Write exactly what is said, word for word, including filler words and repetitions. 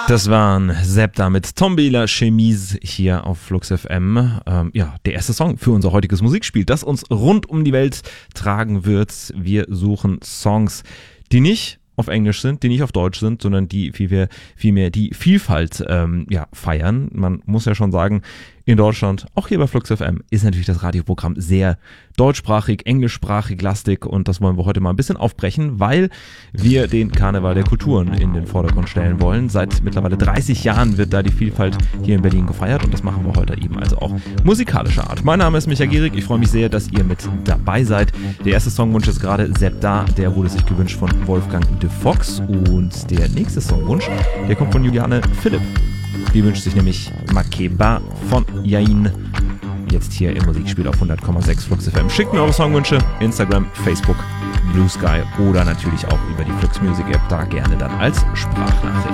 Das waren Septa mit Tombela Chemise hier auf Flux F M. Ähm, ja, der erste Song für unser heutiges Musikspiel, das uns rund um die Welt tragen wird. Wir suchen Songs, die nicht auf Englisch sind, die nicht auf Deutsch sind, sondern die vielmehr, vielmehr die Vielfalt ähm, ja, feiern. Man muss ja schon sagen, in Deutschland, auch hier bei Flux F M, ist natürlich das Radioprogramm sehr deutschsprachig, englischsprachig lastig und das wollen wir heute mal ein bisschen aufbrechen, weil wir den Karneval der Kulturen in den Vordergrund stellen wollen. Seit mittlerweile dreißig Jahren wird da die Vielfalt hier in Berlin gefeiert und das machen wir heute eben also auch musikalischer Art. Mein Name ist Micha Gierig, ich freue mich sehr, dass ihr mit dabei seid. Der erste Songwunsch ist gerade Septa, der wurde sich gewünscht von Wolfgang de Fox und der nächste Songwunsch, der kommt von Juliane Philipp. Die wünscht sich nämlich Makeba von Yain. Jetzt hier im Musikspiel auf hundert Komma sechs Flux F M. Schickt mir eure Songwünsche, Instagram, Facebook, Blue Sky oder natürlich auch über die Flux Music App, da gerne dann als Sprachnachricht.